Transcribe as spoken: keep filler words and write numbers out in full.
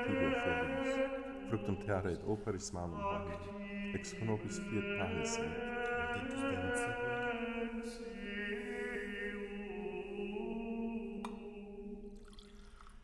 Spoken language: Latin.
tibi oferimus, fructum terra et operis manum homini, ex conopis fiat panis et.